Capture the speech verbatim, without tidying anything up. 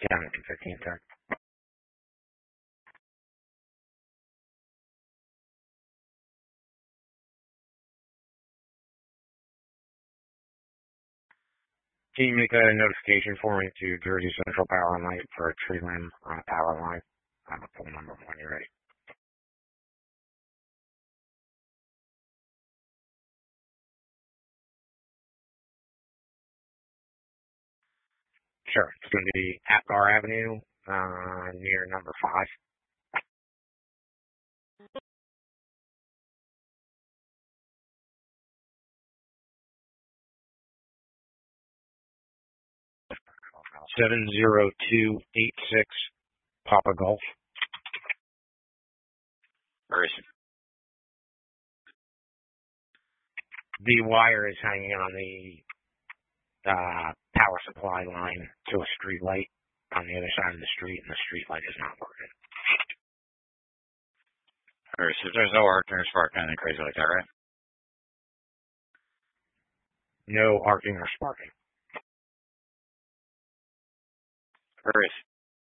down at two fifteen, sir. Can you make a notification for me to Jersey Central Power and Light for a tree limb on a power line? I have a phone number when you're ready. Sure. It's going to be Apgar Avenue, uh, near number five. seven zero two eight six Papa Golf. Where is it? The wire is hanging on the uh, power supply line to a street light on the other side of the street, and the street light is not working. Where is it? There's no arc, there's spark, anything crazy like that, right? No arcing or sparking. Where is it?